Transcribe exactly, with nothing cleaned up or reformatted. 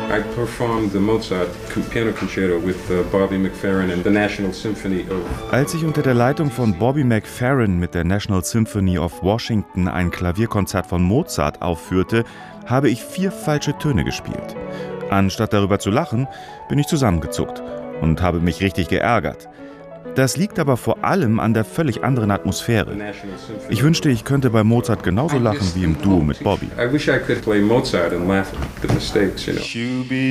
I performed the Mozart Piano Concerto with uh, Bobby McFerrin and the National Symphony of... Als ich unter der Leitung von Bobby McFerrin mit der National Symphony of Washington ein Klavierkonzert von Mozart aufführte, habe ich vier falsche Töne gespielt. Anstatt darüber zu lachen, bin ich zusammengezuckt und habe mich richtig geärgert. Das liegt aber vor allem an der völlig anderen Atmosphäre. Ich wünschte, ich könnte bei Mozart genauso lachen wie im Duo mit Bobby. I wish I could play Mozart and laugh at the mistakes, you know.